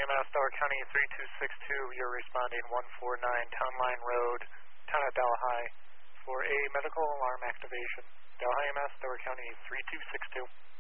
EMS, Delaware County 3262, you're responding 149 Town Line Road, Town of Delhi, for a medical alarm activation. Delhi EMS, Delaware County 3262.